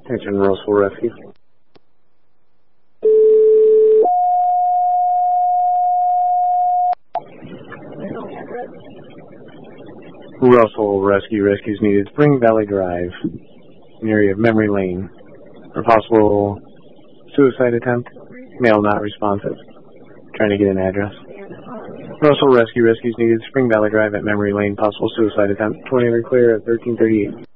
Attention Russell Rescue. Russell Rescue. Rescues needed. Spring Valley Drive, an area of Memory Lane. For possible suicide attempt. Male not responsive. Trying to get an address. Russell Rescue. Rescues needed. Spring Valley Drive at Memory Lane. Possible suicide attempt. 20 clear at 1338.